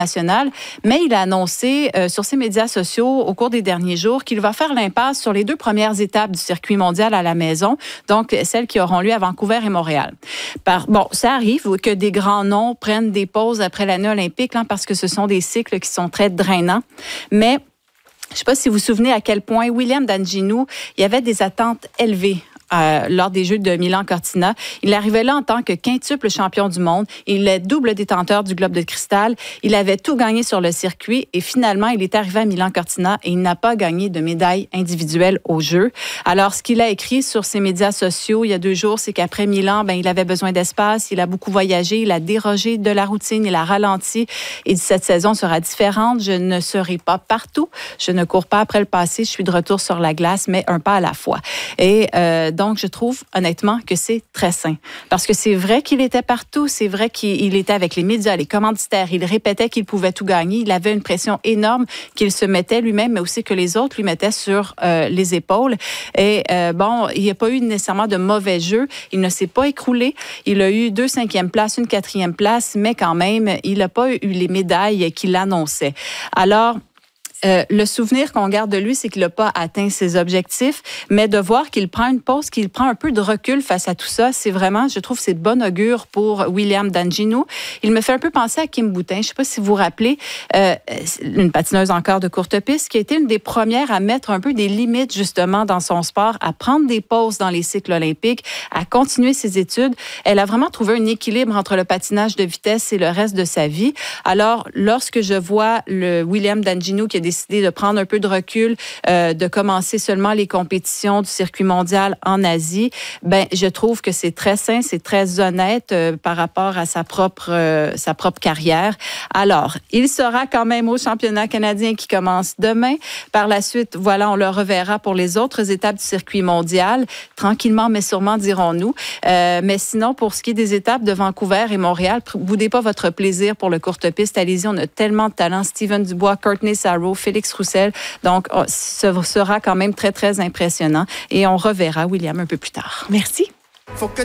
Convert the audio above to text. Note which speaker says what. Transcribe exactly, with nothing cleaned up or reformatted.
Speaker 1: national, mais il a annoncé euh, sur ses médias sociaux au cours des derniers jours qu'il va faire l'impasse sur les deux premières étapes du circuit mondial à la maison, donc celles qui auront lieu à Vancouver et Montréal. Par, bon, ça arrive que des grands noms prennent des pauses après l'année olympique là, parce que ce sont des cycles qui sont très drainants, mais je ne sais pas si vous vous souvenez à quel point William D'Angelo, il y avait des attentes élevées Euh, lors des Jeux de Milan-Cortina. Il arrivait là en tant que quintuple champion du monde. Il est double détenteur du globe de cristal. Il avait tout gagné sur le circuit et finalement, il est arrivé à Milan-Cortina et il n'a pas gagné de médaille individuelle aux Jeux. Alors, ce qu'il a écrit sur ses médias sociaux il y a deux jours, c'est qu'après Milan, ben, il avait besoin d'espace. Il a beaucoup voyagé. Il a dérogé de la routine. Il a ralenti. Et cette saison sera différente. Je ne serai pas partout. Je ne cours pas après le passé. Je suis de retour sur la glace, mais un pas à la fois. Et euh, Donc, je trouve honnêtement que c'est très sain. Parce que c'est vrai qu'il était partout, c'est vrai qu'il était avec les médias, les commanditaires, il répétait qu'il pouvait tout gagner, il avait une pression énorme qu'il se mettait lui-même, mais aussi que les autres lui mettaient sur euh, les épaules. Et euh, bon, il n'y a pas eu nécessairement de mauvais jeu, il ne s'est pas écroulé, il a eu deux cinquièmes places, une quatrième place, mais quand même, il n'a pas eu les médailles qu'il annonçait. Alors, Euh, le souvenir qu'on garde de lui, c'est qu'il n'a pas atteint ses objectifs, mais de voir qu'il prend une pause, qu'il prend un peu de recul face à tout ça, c'est vraiment, je trouve, c'est de bon augure pour William D'Angelo. Il me fait un peu penser à Kim Boutin. Je ne sais pas si vous vous rappelez, euh, une patineuse encore de courte piste, qui a été une des premières à mettre un peu des limites, justement, dans son sport, à prendre des pauses dans les cycles olympiques, à continuer ses études. Elle a vraiment trouvé un équilibre entre le patinage de vitesse et le reste de sa vie. Alors, lorsque je vois le William D'Angelo qui a décidé de prendre un peu de recul, euh, de commencer seulement les compétitions du circuit mondial en Asie, ben je trouve que c'est très sain, c'est très honnête euh, par rapport à sa propre euh, sa propre carrière. Alors, il sera quand même au championnat canadien qui commence demain. Par la suite, voilà, on le reverra pour les autres étapes du circuit mondial, tranquillement mais sûrement, dirons-nous. Euh, mais sinon, pour ce qui est des étapes de Vancouver et Montréal, boudez pas votre plaisir pour le courte piste. Allez-y, on a tellement de talent. Steven Dubois, Courtney Sarro, Félix Roussel. Donc, ce sera quand même très, très impressionnant. Et on reverra William un peu plus tard.
Speaker 2: Merci.